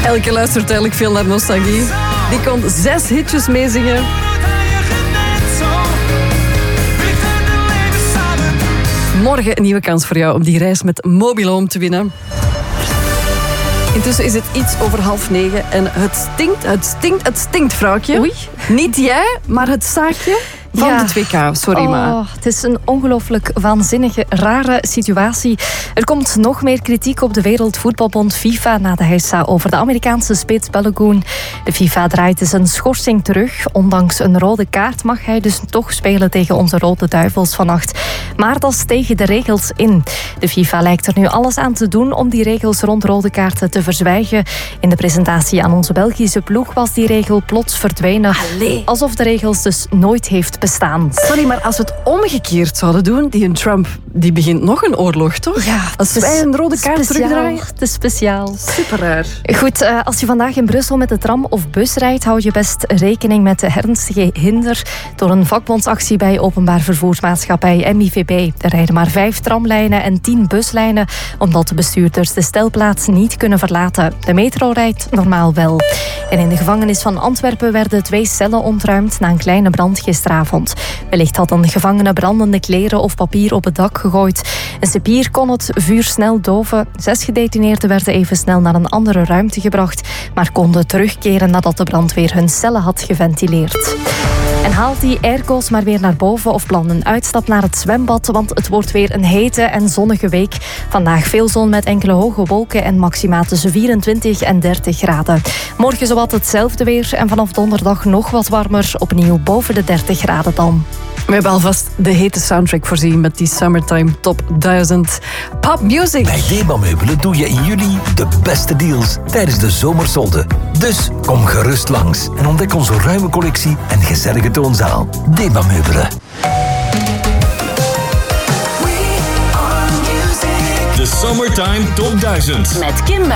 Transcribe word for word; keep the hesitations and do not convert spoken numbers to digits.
Elke luistert eigenlijk veel naar Nostalgie. Die kon zes hitjes meezingen. Morgen een nieuwe kans voor jou om die reis met Mobiloom te winnen. Intussen is het iets over half negen en het stinkt, het stinkt, het stinkt, vrouwtje. Oei. Niet jij, maar het zaakje van ja. de twee K. Sorry, oh, maar... Het is een ongelooflijk waanzinnige, rare situatie. Er komt nog meer kritiek op de Wereldvoetbalbond FIFA na de heisa over de Amerikaanse spits Balogun. De FIFA draait dus een schorsing terug. Ondanks een rode kaart mag hij dus toch spelen tegen onze Rode Duivels vannacht. Maar dat is tegen de regels in. De FIFA lijkt er nu alles aan te doen om die regels rond rode kaarten te verzwijgen. In de presentatie aan onze Belgische ploeg was die regel plots verdwenen. Allee. Alsof de regels dus nooit heeft bestaan. Sorry, maar als we het omgekeerd zouden doen, die een Trump, die begint nog een oorlog, toch? Ja, als wij een rode kaart speciaal, terugdraaien. Het is speciaal. Super raar. Goed, uh, als je vandaag in Brussel met de tram of bus rijdt, hou je best rekening met de ernstige hinder door een vakbondsactie bij Openbaar Vervoersmaatschappij M I V B. Er rijden maar vijf tramlijnen en tien buslijnen, omdat de bestuurders de stelplaats niet kunnen verlaten. De metro rijdt normaal wel. En in de gevangenis van Antwerpen werden twee cellen ontruimd na een kleine brand gisteravond. Wellicht had een gevangene brandende kleren of papier op het dak gegooid. Een cipier kon het vuur snel doven. Zes gedetineerden werden even snel naar een andere ruimte gebracht, maar konden terugkeren nadat de brandweer hun cellen had geventileerd. En haal die airco's maar weer naar boven of plan een uitstap naar het zwembad, want het wordt weer een hete en zonnige week. Vandaag veel zon met enkele hoge wolken en maxima tussen vierentwintig en dertig graden. Morgen zowat hetzelfde weer en vanaf donderdag nog wat warmer, opnieuw boven de dertig graden dan. We hebben alvast de hete soundtrack voorzien met die Summertime Top duizend Pop Music. Bij Deba Meubelen doe je in juli de beste deals tijdens de zomersolden. Dus kom gerust langs en ontdek onze ruime collectie en gezellige toonzaal. Deba Meubelen. De Summertime Top duizend. Met Kim